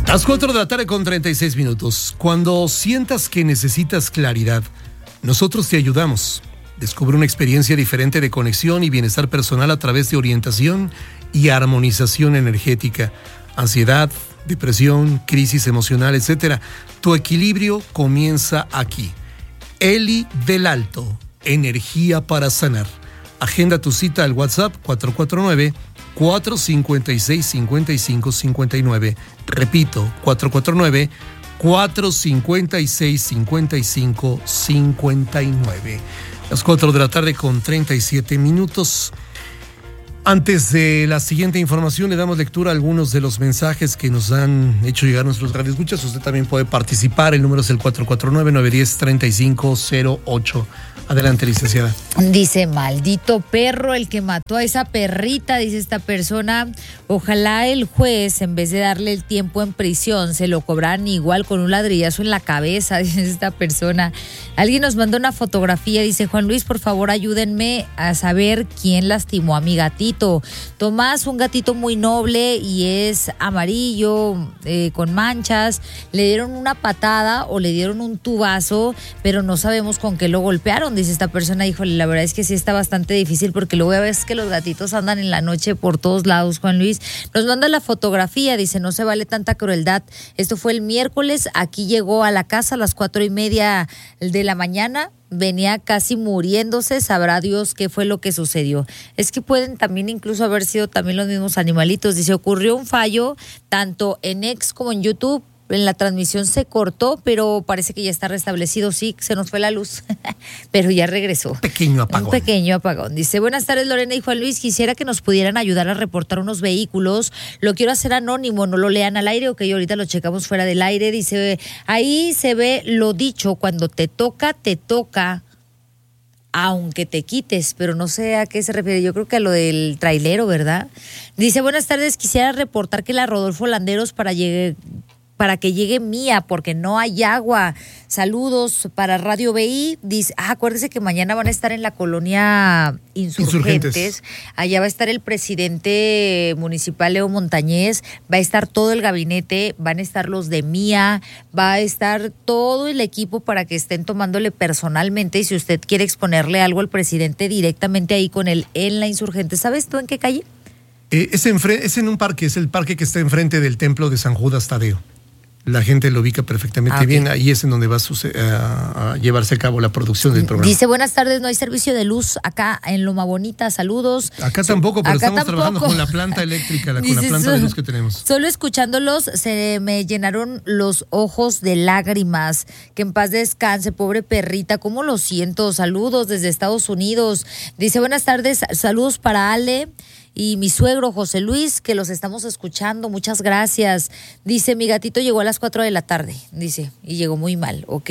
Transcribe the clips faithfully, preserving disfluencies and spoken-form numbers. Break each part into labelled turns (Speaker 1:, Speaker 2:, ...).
Speaker 1: Las cuatro de la tarde con treinta y seis minutos. Cuando sientas que necesitas claridad, nosotros te ayudamos. Descubre una experiencia diferente de conexión y bienestar personal a través de orientación y armonización energética. Ansiedad, depresión, crisis emocional, etcétera. Tu equilibrio comienza aquí. Eli del Alto, energía para sanar. Agenda tu cita al WhatsApp cuatro cuatro nueve, cuatro cinco seis, cinco cinco cinco nueve. Repito, cuatro cuatro nueve, cuatro cinco seis, cinco cinco cinco nueve. Las cuatro de la tarde con treinta y siete minutos. Antes de la siguiente información, le damos lectura a algunos de los mensajes que nos han hecho llegar nuestros radioescuchas. Usted también puede participar. El número es el cuatro cuatro nueve, nueve uno cero, tres cinco cero ocho. Adelante, licenciada.
Speaker 2: Dice, maldito perro el que mató a esa perrita, dice esta persona. Ojalá el juez, en vez de darle el tiempo en prisión, se lo cobraran igual con un ladrillazo en la cabeza, dice esta persona. Alguien nos mandó una fotografía, dice, Juan Luis, por favor, ayúdenme a saber quién lastimó a mi gatito. Tomás, un gatito muy noble y es amarillo, eh, con manchas. Le dieron una patada o le dieron un tubazo, pero no sabemos con qué lo golpearon. Dice esta persona, híjole, la verdad es que sí está bastante difícil porque luego ya ves que los gatitos andan en la noche por todos lados, Juan Luis. Nos manda la fotografía, dice, no se vale tanta crueldad. Esto fue el miércoles, aquí llegó a la casa a las cuatro y media de la mañana, venía casi muriéndose, sabrá Dios qué fue lo que sucedió. Es que pueden también incluso haber sido también los mismos animalitos. Dice, ocurrió un fallo tanto en X como en YouTube. En la transmisión se cortó, pero parece que ya está restablecido. Sí, se nos fue la luz, pero ya regresó.
Speaker 1: Un pequeño apagón.
Speaker 2: Un pequeño apagón. Dice, buenas tardes, Lorena y Juan Luis. Quisiera que nos pudieran ayudar a reportar unos vehículos. Lo quiero hacer anónimo, no lo lean al aire, o que ahorita lo checamos fuera del aire. Dice, ahí se ve lo dicho, cuando te toca, te toca, aunque te quites, pero no sé a qué se refiere. Yo creo que a lo del trailero, ¿verdad? Dice, buenas tardes, quisiera reportar que la Rodolfo Landeros para llegue... para que llegue Mía, porque no hay agua. Saludos para Radio B I. Dice, ah, acuérdese que mañana van a estar en la colonia Insurgentes. Insurgentes. Allá va a estar el presidente municipal, Leo Montañez, va a estar todo el gabinete, van a estar los de Mía, va a estar todo el equipo para que estén tomándole personalmente. Y si usted quiere exponerle algo al presidente directamente ahí con él en la Insurgentes, ¿sabes tú en qué calle?
Speaker 1: Eh, es, en, es en un parque, es el parque que está enfrente del templo de San Judas Tadeo. La gente lo ubica perfectamente ah, okay. bien. Ahí es en donde va a, suce- a, a llevarse a cabo la producción del programa.
Speaker 2: Dice, buenas tardes, no hay servicio de luz acá en Loma Bonita, saludos.
Speaker 1: Acá tampoco, pero
Speaker 2: acá
Speaker 1: estamos
Speaker 2: tampoco.
Speaker 1: trabajando con la planta eléctrica, la,
Speaker 2: Dice,
Speaker 1: con la planta de luz que tenemos.
Speaker 2: Solo escuchándolos se me llenaron los ojos de lágrimas. Que en paz descanse, pobre perrita, cómo lo siento. Saludos desde Estados Unidos. Dice, buenas tardes, saludos para Ale y mi suegro José Luis, que los estamos escuchando, muchas gracias. Dice, mi gatito llegó a las cuatro de la tarde, dice, y llegó muy mal, ok.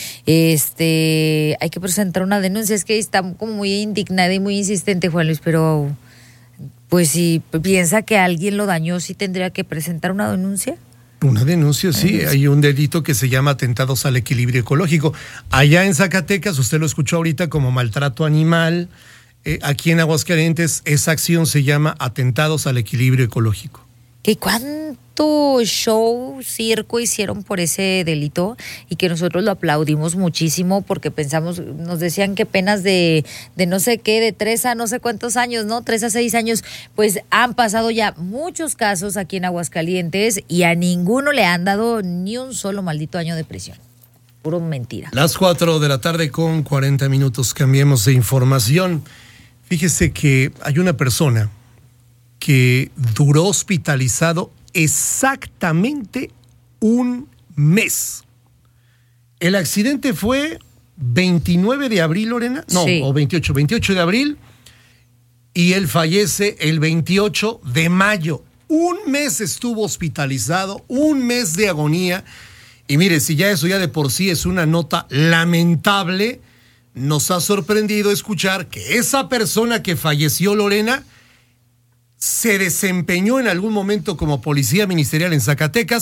Speaker 2: Este, hay que presentar una denuncia, es que está como muy indignada y muy insistente, Juan Luis, pero pues si piensa que alguien lo dañó, ¿sí tendría que presentar una denuncia?
Speaker 1: Una denuncia, sí. Hay un delito que se llama atentados al equilibrio ecológico. Allá en Zacatecas, usted lo escuchó ahorita como maltrato animal. Eh, aquí en Aguascalientes, esa acción se llama atentados al equilibrio ecológico.
Speaker 2: ¿Y cuánto show, circo hicieron por ese delito? Y que nosotros lo aplaudimos muchísimo porque pensamos, nos decían que penas de, de no sé qué, de tres a no sé cuántos años, ¿no? Tres a seis años. Pues han pasado ya muchos casos aquí en Aguascalientes y a ninguno le han dado ni un solo maldito año de prisión. Puro mentira.
Speaker 1: Las cuatro de la tarde con cuarenta minutos, cambiemos de información. Fíjese que hay una persona que duró hospitalizado exactamente un mes. El accidente fue veintinueve de abril, Lorena. No, sí. o veintiocho, veintiocho de abril. Y él fallece el veintiocho de mayo. Un mes estuvo hospitalizado, un mes de agonía. Y mire, si ya eso ya de por sí es una nota lamentable, nos ha sorprendido escuchar que esa persona que falleció, Lorena, se desempeñó en algún momento como policía ministerial en Zacatecas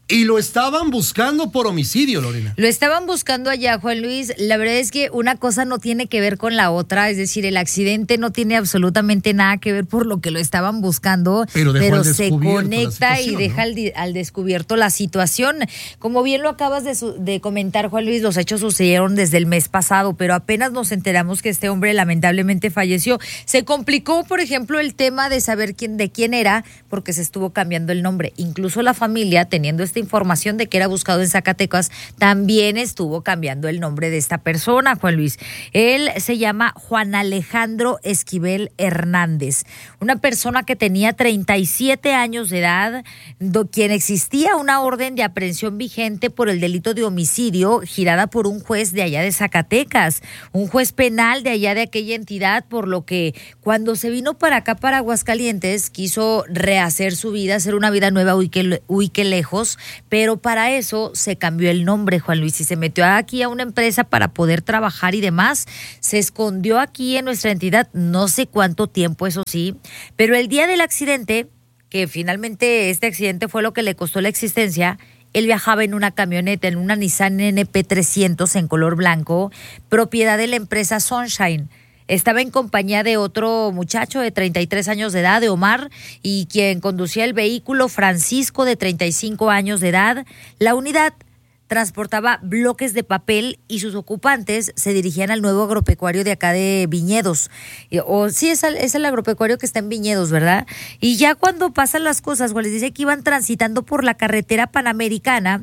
Speaker 1: Y lo estaban buscando por homicidio, Lorena.
Speaker 2: Lo estaban buscando allá, Juan Luis. La verdad es que una cosa no tiene que ver con la otra. Es decir, el accidente no tiene absolutamente nada que ver por lo que lo estaban buscando. Pero, pero se conecta y deja, ¿no?, al, al descubierto la situación. Como bien lo acabas de, su, de comentar, Juan Luis, los hechos sucedieron desde el mes pasado, pero apenas nos enteramos que este hombre lamentablemente falleció. Se complicó, por ejemplo, el tema de saber quién, de quién era, porque se estuvo cambiando el nombre. Incluso la familia, teniendo este información de que era buscado en Zacatecas, también estuvo cambiando el nombre de esta persona, Juan Luis. Él se llama Juan Alejandro Esquivel Hernández, una persona que tenía treinta y siete años de edad, do, quien existía una orden de aprehensión vigente por el delito de homicidio girada por un juez de allá de Zacatecas, un juez penal de allá de aquella entidad, por lo que cuando se vino para acá, para Aguascalientes, quiso rehacer su vida, hacer una vida nueva, uy que, uy que lejos, pero para eso se cambió el nombre, Juan Luis, y se metió aquí a una empresa para poder trabajar y demás. Se escondió aquí en nuestra entidad no sé cuánto tiempo, eso sí, pero el día del accidente, que finalmente este accidente fue lo que le costó la existencia, él viajaba en una camioneta, en una Nissan N P trescientos en color blanco, propiedad de la empresa Sunshine. Estaba en compañía de otro muchacho de treinta y tres años de edad, de Omar, y quien conducía el vehículo, Francisco, de treinta y cinco años de edad. La unidad transportaba bloques de papel y sus ocupantes se dirigían al nuevo agropecuario de acá de Viñedos. O sí, es el, es el agropecuario que está en Viñedos, ¿verdad? Y ya cuando pasan las cosas, pues les dice que iban transitando por la carretera panamericana.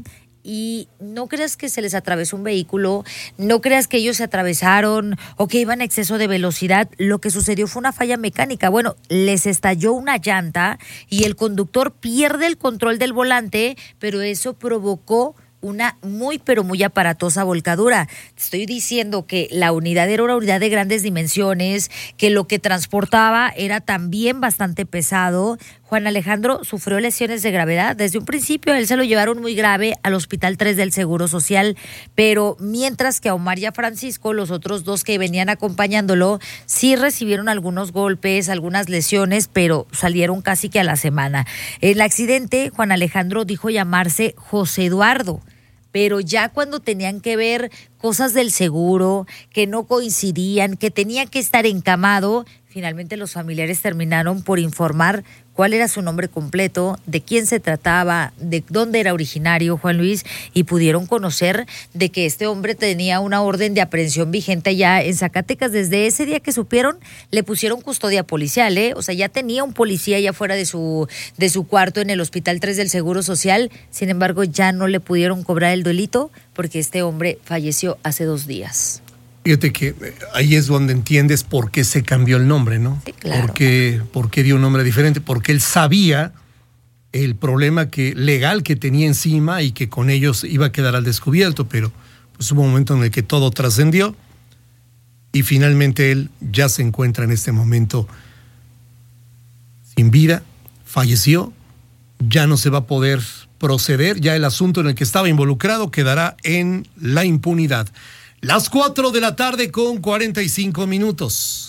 Speaker 2: Y no creas que se les atravesó un vehículo, no creas que ellos se atravesaron o que iban a exceso de velocidad. Lo que sucedió fue una falla mecánica. Bueno, les estalló una llanta y el conductor pierde el control del volante, pero eso provocó una muy pero muy aparatosa volcadura. Te estoy diciendo que la unidad era una unidad de grandes dimensiones, que lo que transportaba era también bastante pesado. Juan Alejandro sufrió lesiones de gravedad. Desde un principio él se lo llevaron muy grave al Hospital tres del Seguro Social, pero mientras que a Omar y a Francisco, los otros dos que venían acompañándolo, sí recibieron algunos golpes, algunas lesiones, pero salieron casi que a la semana. El accidente, Juan Alejandro dijo llamarse José Eduardo, pero ya cuando tenían que ver cosas del seguro, que no coincidían, que tenía que estar encamado, finalmente los familiares terminaron por informar cuál era su nombre completo, de quién se trataba, de dónde era originario, Juan Luis, y pudieron conocer de que este hombre tenía una orden de aprehensión vigente allá en Zacatecas. Desde ese día que supieron, le pusieron custodia policial, ¿eh? O sea, ya tenía un policía allá fuera de su, de su cuarto en el Hospital tres del Seguro Social. Sin embargo, ya no le pudieron cobrar el delito porque este hombre falleció hace dos días.
Speaker 1: Fíjate que ahí es donde entiendes por qué se cambió el nombre, ¿no?
Speaker 2: Sí, claro.
Speaker 1: ¿Por qué, por qué dio un nombre diferente? Porque él sabía el problema que, legal que tenía encima y que con ellos iba a quedar al descubierto, pero pues hubo un momento en el que todo trascendió y finalmente él ya se encuentra en este momento sin vida, falleció, ya no se va a poder proceder, ya el asunto en el que estaba involucrado quedará en la impunidad. Las cuatro de la tarde con cuarenta y cinco minutos.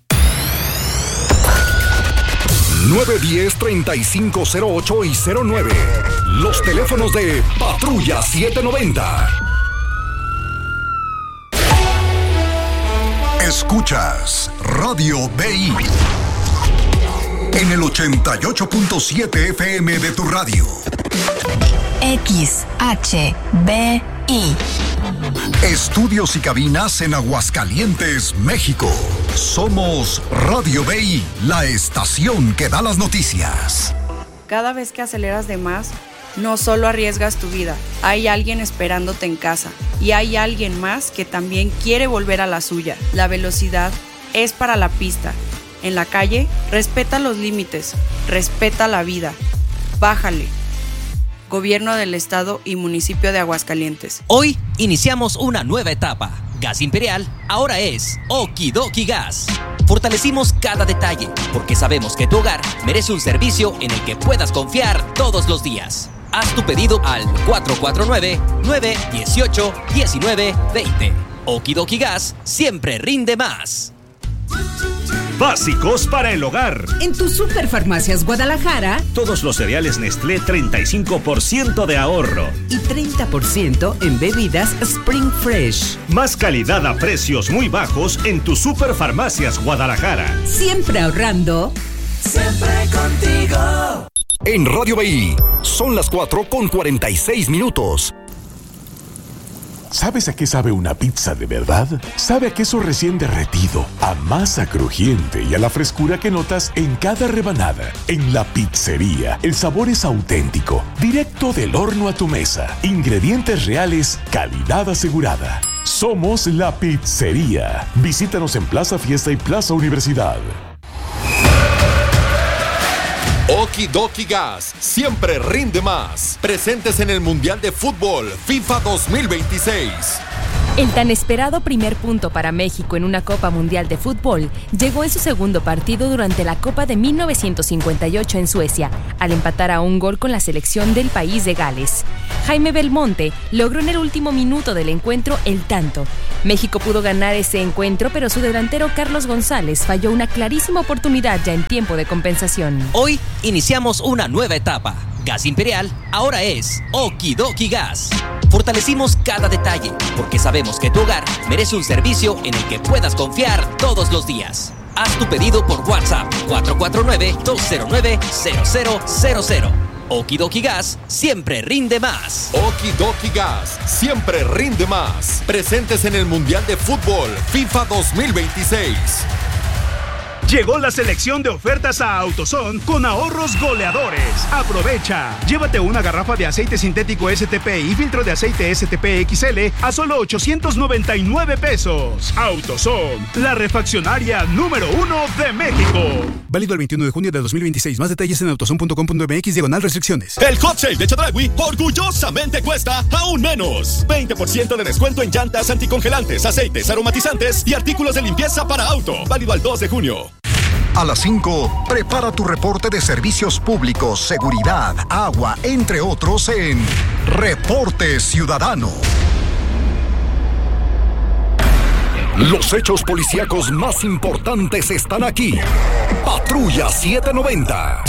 Speaker 3: nueve diez, treinta y cinco cero ocho y cero nueve. Los teléfonos de Patrulla setecientos noventa. Escuchas Radio B I en el ochenta y ocho punto siete F M de tu radio.
Speaker 4: X H B I.
Speaker 3: Estudios y cabinas en Aguascalientes, México. Somos Radio B I, la estación que da las noticias.
Speaker 5: Cada vez que aceleras de más, no solo arriesgas tu vida, hay alguien esperándote en casa y hay alguien más que también quiere volver a la suya. La velocidad es para la pista. En la calle, respeta los límites, respeta la vida. Bájale. Gobierno del Estado y Municipio de Aguascalientes.
Speaker 6: Hoy iniciamos una nueva etapa. Gas Imperial ahora es Okidoki Gas. Fortalecimos cada detalle porque sabemos que tu hogar merece un servicio en el que puedas confiar todos los días. Haz tu pedido al cuatro cuatro nueve, nueve uno ocho, uno nueve dos cero. Okidoki Gas siempre rinde más.
Speaker 7: básicos para el hogar.
Speaker 8: En tu Superfarmacias Guadalajara,
Speaker 7: todos los cereales Nestlé treinta y cinco por ciento de ahorro.
Speaker 8: Y treinta por ciento en bebidas Spring Fresh.
Speaker 7: Más calidad a precios muy bajos en tu Superfarmacias Guadalajara.
Speaker 8: Siempre ahorrando.
Speaker 9: Siempre contigo.
Speaker 3: En Radio B I, son las cuatro con cuarenta y seis minutos.
Speaker 10: ¿Sabes a qué sabe una pizza de verdad? Sabe a queso recién derretido, a masa crujiente y a la frescura que notas en cada rebanada. En La Pizzería, el sabor es auténtico, directo del horno a tu mesa. Ingredientes reales, calidad asegurada. Somos La Pizzería. Visítanos en Plaza Fiesta y Plaza Universidad.
Speaker 11: Okidoki Gas, siempre rinde más. Presentes en el Mundial de Fútbol FIFA dos mil veintiséis.
Speaker 12: El tan esperado primer punto para México en una Copa Mundial de Fútbol llegó en su segundo partido durante la Copa de mil novecientos cincuenta y ocho en Suecia, al empatar a un gol con la selección del país de Gales. Jaime Belmonte logró en el último minuto del encuentro el tanto. México pudo ganar ese encuentro, pero su delantero Carlos González falló una clarísima oportunidad ya en tiempo de compensación.
Speaker 6: Hoy iniciamos una nueva etapa. Gas Imperial ahora es Okidoki Gas. Fortalecimos cada detalle porque sabemos que tu hogar merece un servicio en el que puedas confiar todos los días. Haz tu pedido por WhatsApp cuatro cuatro nueve, dos cero nueve, cero cero cero cero. Okidoki Gas siempre rinde más.
Speaker 11: Okidoki Gas siempre rinde más. Presentes en el Mundial de Fútbol FIFA dos mil veintiséis.
Speaker 7: Llegó la selección de ofertas a AutoZone con ahorros goleadores. Aprovecha. Llévate una garrafa de aceite sintético S T P y filtro de aceite S T P X L a solo ochocientos noventa y nueve pesos. AutoZone, la refaccionaria número uno de México.
Speaker 13: Válido el veintiuno de junio de dos mil veintiséis. Más detalles en autozone punto com punto m x diagonal restricciones.
Speaker 14: El hot sale de Chedraui orgullosamente cuesta aún menos. veinte por ciento de descuento en llantas, anticongelantes, aceites, aromatizantes y artículos de limpieza para auto. Válido al dos de junio.
Speaker 3: A las cinco, prepara tu reporte de servicios públicos, seguridad, agua, entre otros en Reporte Ciudadano. Los hechos policíacos más importantes están aquí. Patrulla setecientos noventa.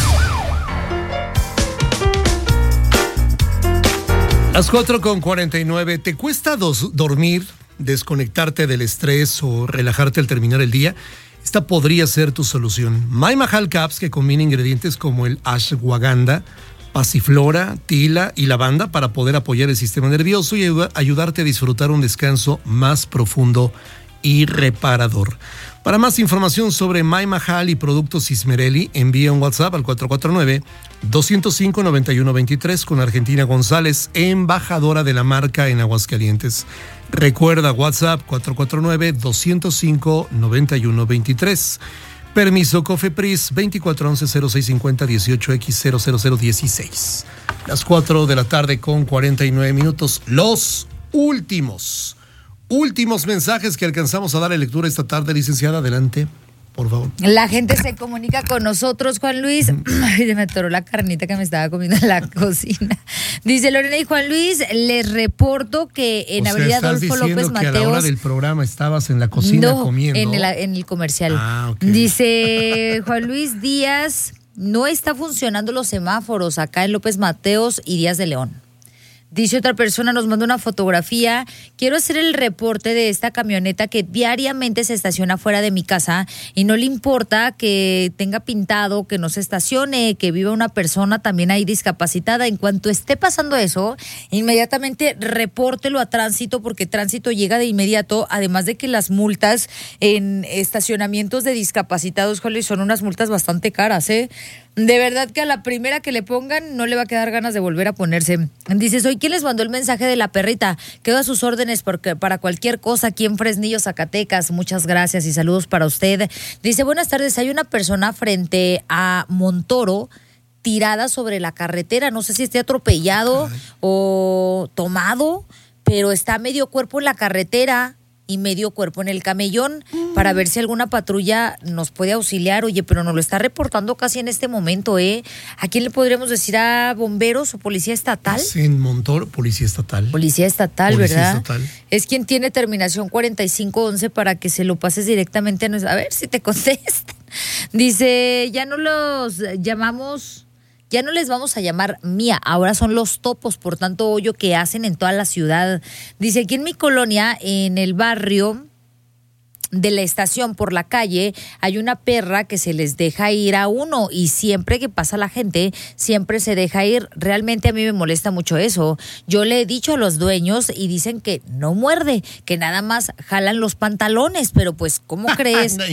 Speaker 1: Las cuatro con cuarenta y nueve. ¿Te cuesta dos, dormir, desconectarte del estrés o relajarte al terminar el día? Esta podría ser tu solución. My Mahal Caps, que combina ingredientes como el ashwagandha, pasiflora, tila y lavanda para poder apoyar el sistema nervioso y ayudarte a disfrutar un descanso más profundo y reparador. Para más información sobre My Mahal y productos Ismerelli, envía un WhatsApp al cuatro cuatro nueve, dos cero cinco, nueve uno dos tres con Argentina González, embajadora de la marca en Aguascalientes. Recuerda WhatsApp cuatro cuatro nueve, dos cero cinco, nueve uno dos tres. Permiso Cofepris veinticuatro once cero seis cincuenta dieciocho x cero cero cero dieciséis. Las cuatro de la tarde con cuarenta y nueve minutos. Los últimos, últimos mensajes que alcanzamos a darle lectura esta tarde, licenciada. Adelante, por favor.
Speaker 2: La gente se comunica con nosotros, Juan Luis. Ay, se me atoró la carnita que me estaba comiendo en la cocina. Dice Lorena y Juan Luis, les reporto que en
Speaker 1: o sea,
Speaker 2: Avenida Adolfo López
Speaker 1: que
Speaker 2: Mateos.
Speaker 1: A la hora del programa estabas en la cocina
Speaker 2: no,
Speaker 1: comiendo.
Speaker 2: En el, en el comercial.
Speaker 1: Ah, okay.
Speaker 2: Dice Juan Luis Díaz, no está funcionando los semáforos acá en López Mateos y Díaz de León. Dice otra persona, nos manda una fotografía. Quiero hacer el reporte de esta camioneta que diariamente se estaciona fuera de mi casa y no le importa que tenga pintado, que no se estacione, que viva una persona también ahí discapacitada. En cuanto esté pasando eso, inmediatamente repórtelo a tránsito porque tránsito llega de inmediato, además de que las multas en estacionamientos de discapacitados, Juan Luis, son unas multas bastante caras, ¿eh? De verdad que a la primera que le pongan no le va a quedar ganas de volver a ponerse. Dice, soy quien les mandó el mensaje de la perrita. Quedo a sus órdenes porque para cualquier cosa aquí en Fresnillo, Zacatecas. Muchas gracias y saludos para usted. Dice, buenas tardes, hay una persona frente a Montoro tirada sobre la carretera. No sé si esté atropellado o tomado, pero está medio cuerpo en la carretera. y medio cuerpo en el camellón mm. para ver si alguna patrulla nos puede auxiliar. Oye, pero nos lo está reportando casi en este momento, ¿eh? ¿A quién le podríamos decir? ¿A bomberos o policía estatal?
Speaker 1: Sí, en Montoro, policía estatal.
Speaker 2: Policía estatal,
Speaker 1: policía
Speaker 2: ¿verdad?
Speaker 1: Estatal.
Speaker 2: Es quien tiene terminación cuarenta y cinco once para que se lo pases directamente a nuestra... A ver si te contestan. Dice, ya no los llamamos... Ya no les vamos a llamar Mía, ahora son los topos por tanto hoyo que hacen en toda la ciudad. Dice, aquí en mi colonia, en el barrio de la estación por la calle, hay una perra que se les deja ir a uno y siempre que pasa la gente, siempre se deja ir. Realmente a mí me molesta mucho eso. Yo le he dicho a los dueños y dicen que no muerde, que nada más jalan los pantalones, pero pues, ¿cómo crees? No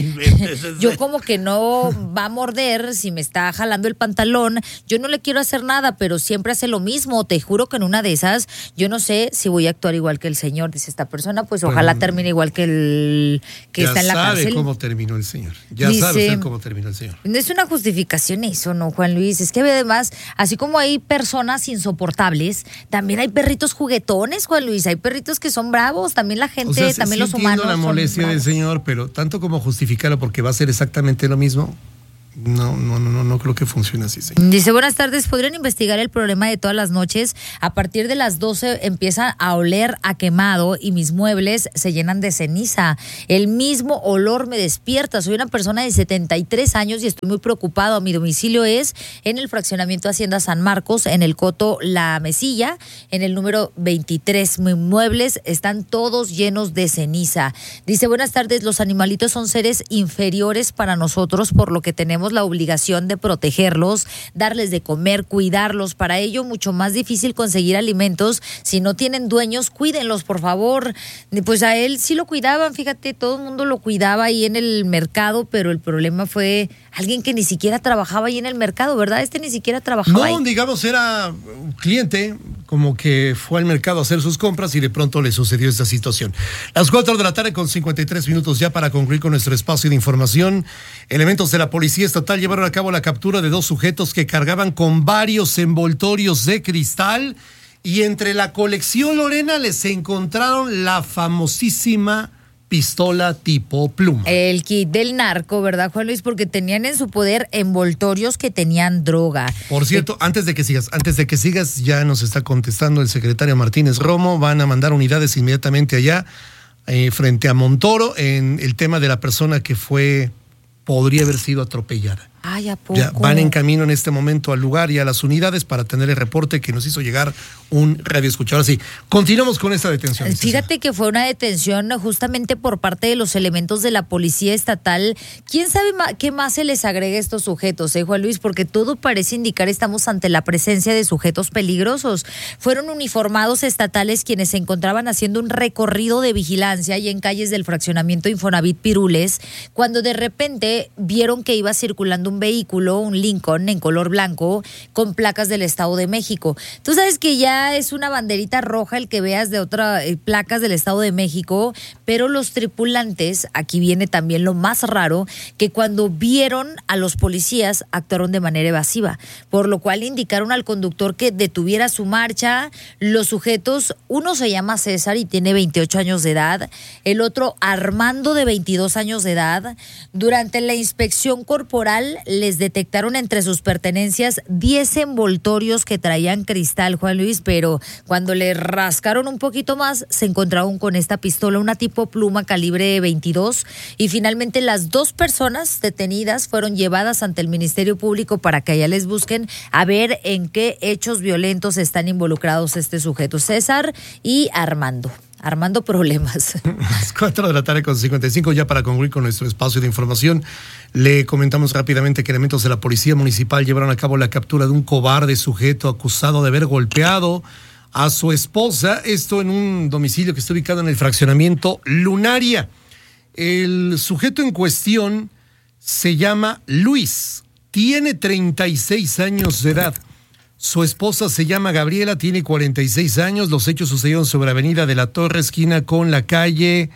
Speaker 2: yo como que no va a morder si me está jalando el pantalón. Yo no le quiero hacer nada, pero siempre hace lo mismo. Te juro que en una de esas, yo no sé si voy a actuar igual que el señor, dice esta persona, pues ojalá bueno, termine igual que el... que
Speaker 1: ya
Speaker 2: está en la
Speaker 1: sabe
Speaker 2: cárcel.
Speaker 1: Cómo terminó el señor. Ya
Speaker 2: Dice,
Speaker 1: sabe usted cómo terminó el señor.
Speaker 2: No es una justificación eso, ¿no, Juan Luis? Es que además, así como hay personas insoportables, también hay perritos juguetones, Juan Luis. Hay perritos que son bravos. También la gente,
Speaker 1: o sea,
Speaker 2: también
Speaker 1: sí
Speaker 2: los humanos.
Speaker 1: Entiendo la molestia del señor, pero tanto como justificarlo porque va a ser exactamente lo mismo. No, no, no, no, no creo que funcione así, señor.
Speaker 2: Dice, buenas tardes, ¿podrían investigar el problema de todas las noches? A partir de las doce empieza a oler a quemado y mis muebles se llenan de ceniza. El mismo olor me despierta. Soy una persona de setenta y tres años y estoy muy preocupado. Mi domicilio es en el fraccionamiento Hacienda San Marcos, en el Coto La Mesilla, en el número veintitrés. Mis muebles están todos llenos de ceniza. Dice, buenas tardes, los animalitos son seres inferiores para nosotros, por lo que tenemos la obligación de protegerlos, darles de comer, cuidarlos. Para ello, mucho más difícil conseguir alimentos. Si no tienen dueños, cuídenlos, por favor. Pues a él sí lo cuidaban, fíjate, todo el mundo lo cuidaba ahí en el mercado, pero el problema fue alguien que ni siquiera trabajaba ahí en el mercado, ¿verdad? Este ni siquiera trabajaba
Speaker 1: no,
Speaker 2: ahí.
Speaker 1: No, digamos, era un cliente, como que fue al mercado a hacer sus compras y de pronto le sucedió esta situación. Las cuatro de la tarde con cincuenta y tres minutos ya para concluir con nuestro espacio de información. Elementos de la Policía Estatal llevaron a cabo la captura de dos sujetos que cargaban con varios envoltorios de cristal y entre la colección, Lorena, les encontraron la famosísima pistola tipo pluma.
Speaker 2: El kit del narco, ¿verdad, Juan Luis? Porque tenían en su poder envoltorios que tenían droga.
Speaker 1: Por cierto, eh, antes de que sigas, antes de que sigas, ya nos está contestando el secretario Martínez Romo. Van a mandar unidades inmediatamente allá, eh, frente a Montoro, en el tema de la persona que fue, podría haber sido atropellada.
Speaker 2: Ay, ¿a poco?
Speaker 1: Ya van en camino en este momento al lugar y a las unidades para tener el reporte que nos hizo llegar un radioescuchador. Así, continuamos con esta detención.
Speaker 2: Fíjate que fue una detención justamente por parte de los elementos de la Policía Estatal. ¿Quién sabe qué más se les agrega a estos sujetos, eh, Juan Luis? Porque todo parece indicar estamos ante la presencia de sujetos peligrosos. Fueron uniformados estatales quienes se encontraban haciendo un recorrido de vigilancia y en calles del fraccionamiento Infonavit Pirules, cuando de repente vieron que iba circulando un un vehículo, un Lincoln en color blanco con placas del Estado de México. Tú sabes que ya es una banderita roja el que veas de otras eh, placas del Estado de México, pero los tripulantes, aquí viene también lo más raro, que cuando vieron a los policías actuaron de manera evasiva, por lo cual indicaron al conductor que detuviera su marcha. Los sujetos, uno se llama César y tiene veintiocho años de edad, el otro Armando de veintidós años de edad. Durante la inspección corporal les detectaron entre sus pertenencias diez envoltorios que traían cristal, Juan Luis, pero cuando le rascaron un poquito más se encontraron con esta pistola, una tipo pluma calibre veintidós, y finalmente las dos personas detenidas fueron llevadas ante el Ministerio Público para que allá les busquen a ver en qué hechos violentos están involucrados este sujeto, César y Armando. Armando problemas.
Speaker 1: Las cuatro de la tarde con cincuenta y cinco, ya para concluir con nuestro espacio de información, le comentamos rápidamente que elementos de la Policía Municipal llevaron a cabo la captura de un cobarde sujeto acusado de haber golpeado a su esposa, esto en un domicilio que está ubicado en el fraccionamiento Lunaria. El sujeto en cuestión se llama Luis, tiene treinta y seis años de edad. Su esposa se llama Gabriela, tiene cuarenta y seis años. Los hechos sucedieron sobre Avenida de la Torre, esquina con la calle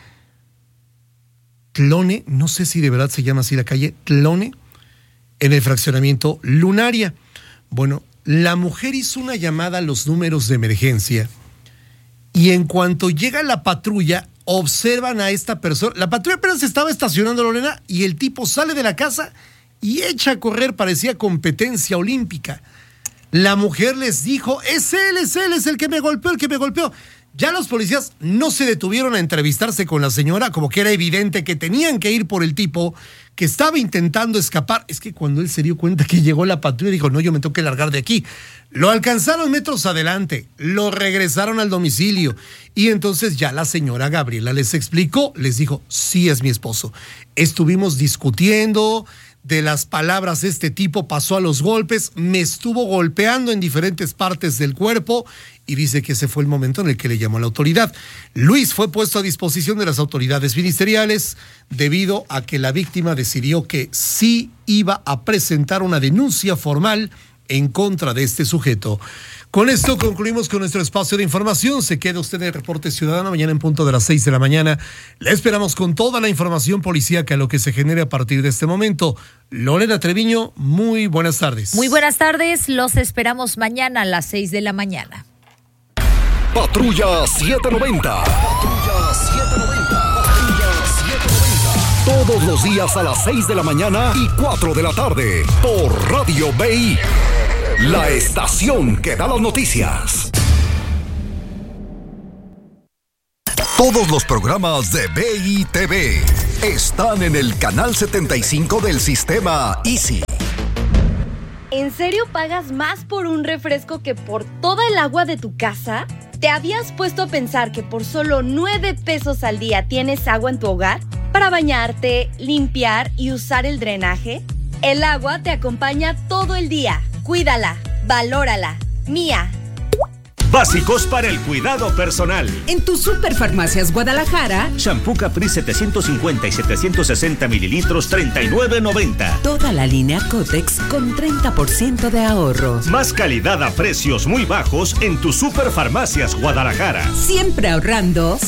Speaker 1: Tlone, no sé si de verdad se llama así la calle Tlone, en el fraccionamiento Lunaria. Bueno, la mujer hizo una llamada a los números de emergencia y en cuanto llega la patrulla, observan a esta persona. La patrulla apenas estaba estacionando, Lorena, y el tipo sale de la casa y echa a correr, parecía competencia olímpica. La mujer les dijo, es él, es él, es el que me golpeó, el que me golpeó. Ya los policías no se detuvieron a entrevistarse con la señora, como que era evidente que tenían que ir por el tipo que estaba intentando escapar. Es que cuando él se dio cuenta que llegó la patrulla, dijo, no, yo me tengo que largar de aquí. Lo alcanzaron metros adelante, lo regresaron al domicilio y entonces ya la señora Gabriela les explicó, les dijo, sí es mi esposo. Estuvimos discutiendo, de las palabras este tipo pasó a los golpes, me estuvo golpeando en diferentes partes del cuerpo y dice que ese fue el momento en el que le llamó a la autoridad. Luis fue puesto a disposición de las autoridades ministeriales debido a que la víctima decidió que sí iba a presentar una denuncia formal en contra de este sujeto. Con esto concluimos con nuestro espacio de información. Se queda usted en el Reporte Ciudadano mañana en punto de las seis de la mañana. Le esperamos con toda la información policíaca, lo que se genere a partir de este momento. Lorena Treviño, muy buenas tardes.
Speaker 2: Muy buenas tardes, los esperamos mañana a las seis de la mañana.
Speaker 3: Patrulla setecientos noventa. Patrulla setecientos noventa. Patrulla setecientos noventa. Todos los días a las seis de la mañana y cuatro de la tarde por Radio B I. La estación que da las noticias. Todos los programas de B I T V están en el canal setenta y cinco del sistema Easy.
Speaker 15: ¿En serio pagas más por un refresco que por toda el agua de tu casa? ¿Te habías puesto a pensar que por solo nueve pesos al día tienes agua en tu hogar para bañarte, limpiar y usar el drenaje? El agua te acompaña todo el día. Cuídala, valórala. Mía.
Speaker 16: Básicos para el cuidado personal.
Speaker 8: En tu Superfarmacias Guadalajara,
Speaker 16: Shampoo Capri setecientos cincuenta y setecientos sesenta mililitros, treinta y nueve noventa.
Speaker 8: Toda la línea Cotex con treinta por ciento de ahorro.
Speaker 16: Más calidad a precios muy bajos en tu Superfarmacias Guadalajara.
Speaker 8: Siempre ahorrando,